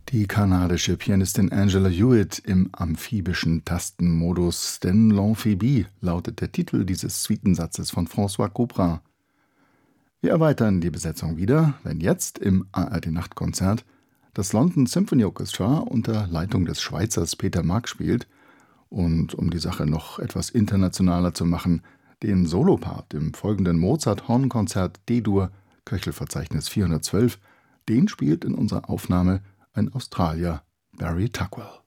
Die kanadische Pianistin Angela Hewitt im amphibischen Tastenmodus, denn L'Amphibie lautet der Titel dieses Suitensatzes von François Couperin. Wir erweitern die Besetzung wieder, wenn jetzt im ARD-Nachtkonzert das London Symphony Orchestra unter Leitung des Schweizers Peter Mark spielt und, um die Sache noch etwas internationaler zu machen, den Solopart im folgenden Mozart-Hornkonzert D-Dur, Köchelverzeichnis 412, den spielt in unserer Aufnahme ein Australier, Barry Tuckwell.